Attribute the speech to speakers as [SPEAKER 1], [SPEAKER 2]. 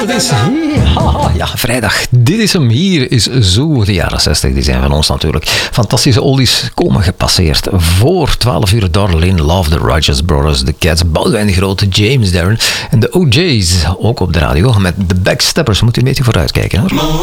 [SPEAKER 1] dat is ja, vrijdag. Dit is hem. Hier is zo de jaren 60. Die zijn van ons natuurlijk. Fantastische oldies komen gepasseerd. Voor 12 uur Darlene Love, de Righteous Brothers, de Cats, Boudewijn de Grote, James Darren en de OJ's. Ook op de radio met de Backsteppers. Moet u een beetje vooruitkijken hoor.